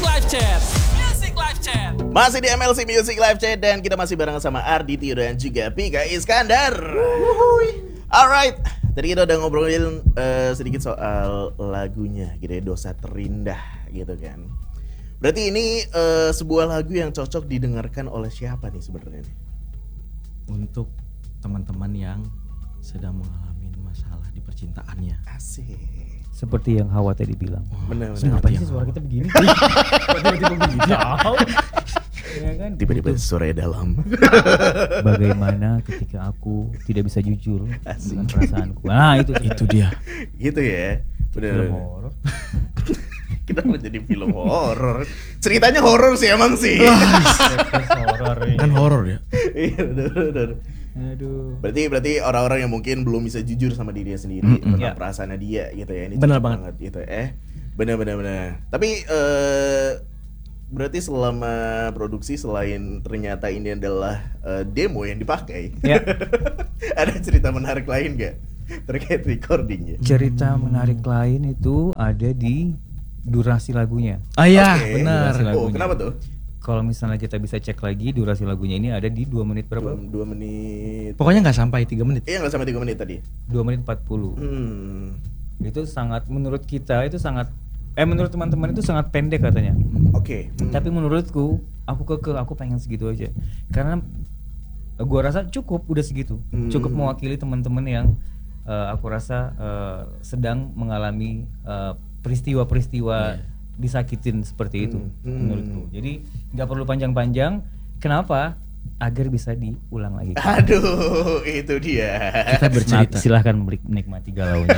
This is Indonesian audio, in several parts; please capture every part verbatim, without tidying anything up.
Live Chat. Music Live Chat. Masih di M L C Music Live Chat dan kita masih bareng sama Ardi Tio dan juga Pika Iskandar. Alright, tadi kita udah ngobrolin uh, sedikit soal lagunya, gitu ya, Dosa Terindah, gitu kan. Berarti ini uh, sebuah lagu yang cocok didengarkan oleh siapa nih sebenarnya? Untuk teman-teman yang sedang mengalami masalah di percintaannya. Asik. Seperti yang Hawa tadi bilang. Benar-benar. Kenapa sih suara kita begini? Tiba-tiba begini. Ya kan? Tiba-tiba sore dalam. Bagaimana ketika aku tidak bisa jujur Asik. dengan perasaanku. Nah itu Itu dia. Gitu ya. Benar. film horor. Kenapa jadi film horor? Ceritanya horor sih emang sih. Horor ini. Kan horor ya. Iya, benar-benar. Aduh. Berarti berarti orang-orang yang mungkin belum bisa jujur sama dirinya sendiri Mm-mm. tentang Ya. perasaannya dia gitu ya. Ini Benar cocok banget. gitu eh. Benar-benar benar. Tapi eh berarti selama produksi selain ternyata ini adalah eh, demo yang dipakai. Ya. Ada cerita menarik lain gak terkait recordingnya? Cerita menarik lain itu ada di durasi lagunya. Ah iya, Oke. benar. Durasi Oh, lagunya. kenapa tuh? Kalau misalnya kita bisa cek lagi durasi lagunya ini ada di dua menit Dua, berapa? dua menit. Pokoknya nggak sampai tiga menit. Iya nggak sampai tiga menit tadi. dua menit empat puluh. Hmm. Itu sangat menurut kita itu sangat eh menurut teman-teman itu sangat pendek katanya. Oke. Hmm. Tapi menurutku aku keke aku pengen segitu aja. Karena eh, gua rasa cukup udah segitu. Hmm. Cukup mewakili teman-teman yang eh, aku rasa eh, sedang mengalami eh, peristiwa-peristiwa disakitin seperti itu Hmm. menurutku. Jadi nggak perlu panjang-panjang. Kenapa? Agar bisa diulang lagi. Aduh, itu dia. Kita bercerita. Nah, silahkan menikmati galaunya.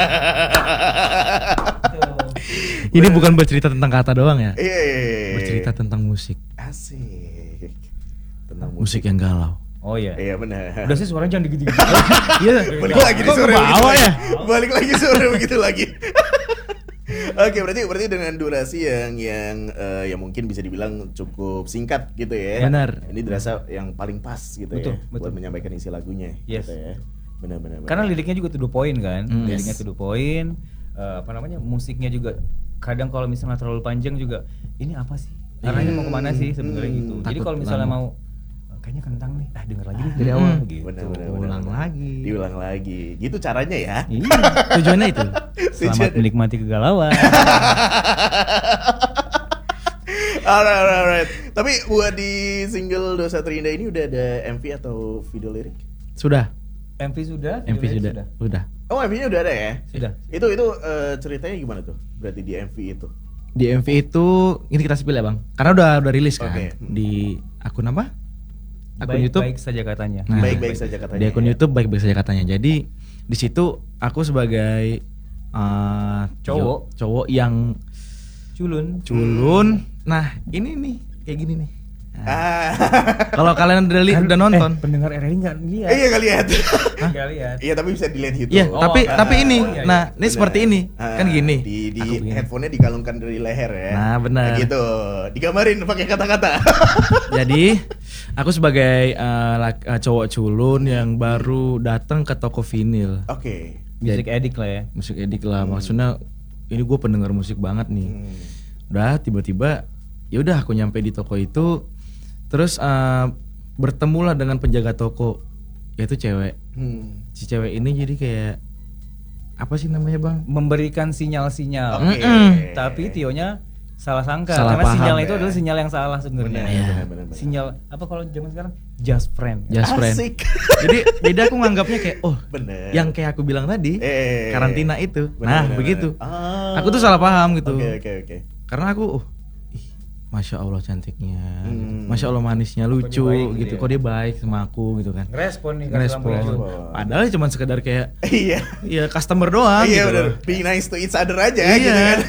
Ini bukan bercerita tentang kata doang ya. Iya, iya, iya. Bercerita tentang musik. Asik. Tentang Musik yang galau. Oh iya. Iya benar. Udah sih suaranya jangan digigit. Iya. Balik lagi di Kok sore ke begitu bawah lagi. ya? Balik lagi sore begitu lagi. Oke, berarti berarti dengan durasi yang yang eh, yang mungkin bisa dibilang cukup singkat gitu ya. Benar. Ini dirasa yang paling pas gitu Betul, ya betul. buat menyampaikan isi lagunya Yes. gitu ya. Benar-benar. Karena liriknya juga to the point kan, Hmm. liriknya Yes. to the point, eh, apa namanya musiknya juga kadang kalau misalnya terlalu panjang juga ini apa sih? Arahnya mau kemana sih sebenarnya Hmm. gitu. Jadi Takut kalau misalnya lama. mau eh, kayaknya kentang nih, ah denger lagi nih dari awal Hmm. gitu. Benar-benar. Ulang lagi. Diulang lagi. Gitu caranya ya. Iya. Tujuannya itu. Selamat Tujuan- menikmati kegalauan. alright, alright, alright. Tapi buat di single Dosa Terindah ini udah ada M V atau video lirik? Sudah. M V sudah? M V video sudah. Sudah. Oh, M V-nya udah ada ya? Sudah. Itu itu eh, ceritanya gimana tuh? Berarti di M V itu. Di M V itu ini kita spill ya bang. Karena udah udah rilis kan. Oke. Di akun apa? Akun Baik, YouTube. baik saja katanya. Nah, Baik-baik saja katanya. Di akun ya. YouTube baik-baik saja katanya. Jadi di situ aku sebagai uh, Cowok. yo- cowok yang Culun. culun. Nah ini nih kayak gini nih. Nah, Ah. kalau kalian udah, li- Kan- udah nonton, Eh, pendengar R R I nggak lihat. Eh, iya kali lihat. Nggak lihat. Iya, tapi bisa dilihat YouTube. iya. Oh, tapi ah, tapi ini, oh, iya, iya. nah ini Bener. seperti ini, Ah, kan gini. Di di Aku begini. headphone-nya digalungkan dari leher ya. Nah, benar. gitu. Digambarin pakai kata-kata. Jadi aku sebagai uh, lak- uh, cowok culun yang baru datang ke toko vinil, Oke. Music edit lah ya. musik edik lah. Maksudnya ini gue pendengar musik banget nih. Hmm. Udah tiba-tiba ya udah aku nyampe di toko itu, terus uh, bertemulah dengan penjaga toko, yaitu cewek. Hmm. Si cewek ini jadi kayak apa sih namanya bang? Memberikan sinyal-sinyal. Oke. Mm-mm. Tapi Tionya salah sangka Salah karena paham, sinyal ya. itu adalah sinyal yang salah sebenarnya. Benar, Iya. benar, benar, benar. Sinyal apa kalau zaman sekarang just friend. Just friend. Asik. Jadi jadi aku nganggapnya kayak oh Bener. yang kayak aku bilang tadi Eh. karantina itu. Benar, Nah benar, begitu. benar. Ah. Aku tuh salah paham gitu. Oke, oke, oke. Karena aku oh, ih, masya Allah cantiknya, Hmm. gitu. masya Allah manisnya, lucu dia baik gitu. dia? Kok dia baik sama aku gitu kan. Ngerespon nih Ngerespon. Ngerespon. Padahal cuma sekedar kayak Iya. ya customer doang Iya gitu. benar. loh. Be nice to each other aja Iya. gitu kan.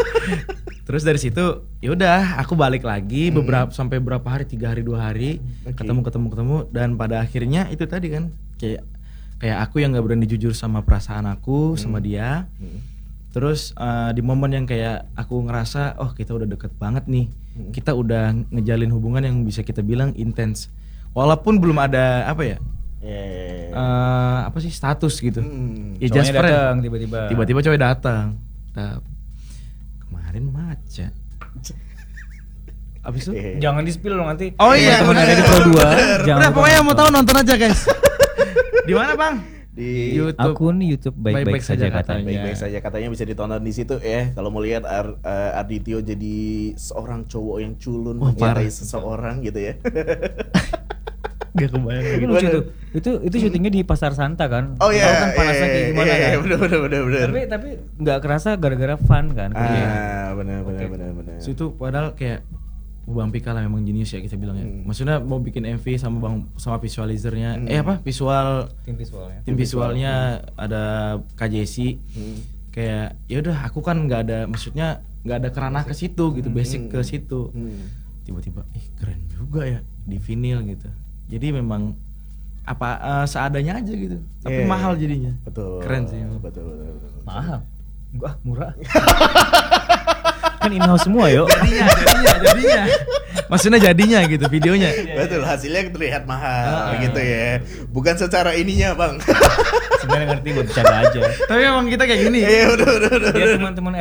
Terus dari situ ya udah aku balik lagi beberapa sampai berapa hari, tiga hari dua hari Oke. ketemu ketemu ketemu dan pada akhirnya itu tadi kan kayak kayak aku yang nggak berani jujur sama perasaan aku sama dia. Hmm. Terus uh, di momen yang kayak aku ngerasa oh kita udah deket banget nih, Hmm. kita udah ngejalin hubungan yang bisa kita bilang intens, walaupun belum ada apa ya Eh. uh, apa sih status gitu. Hmm. Ya Cowoknya just friend. datang tiba-tiba. Tiba-tiba cowok datang. Nah, kemarin maca. Abis itu? Eh, Jangan di-spill dong nanti. Oh iya, teman bener. ada di Pro dua. Jangan Udah lupa pokoknya mau nonton. tahu nonton aja guys. Di mana bang? di YouTube. Akun YouTube baik-baik Baik-baik saja saja katanya. baik-baik saja katanya bisa ditonton di situ ya. Kalau mau lihat Ar- eh, Arditio jadi seorang cowok yang culun Wah, mencintai parah. seseorang gitu ya. Gak kebayang Tapi gitu. lucu Bener. tuh. Itu itu syutingnya di Pasar Santa kan. Oh iya, Tahu kan panasnya iya, kayak gimana iya, kan. bener bener bener bener. Tapi tapi nggak kerasa gara-gara fun kan. Ah, benar benar Oke. benar benar. So, itu padahal kayak Bang Pika lah memang jenius ya kita bilangnya. Hmm. Maksudnya mau bikin M V sama bang sama visualizernya. Hmm. Eh apa visual Tim visualnya. tim visualnya ada K J C. Hmm. Kayak ya udah aku kan nggak ada maksudnya nggak ada kerana ke situ gitu basic ke situ. Hmm. Tiba-tiba ih keren juga ya di vinyl gitu. Jadi memang apa eh, seadanya aja gitu. Tapi Iya, mahal iya. jadinya. Betul. Keren sih. Betul betul. betul, betul. Mahal. Wah, murah. Kan in-house semua yuk. Jadinya jadinya jadinya. Maksudnya jadinya gitu videonya. Betul, hasilnya terlihat mahal Ah. gitu ya. Bukan secara ininya, Bang. Sebenarnya ngerti buat bercanda aja. Tapi emang kita kayak gini. Iya, udah udah udah. Biar teman-teman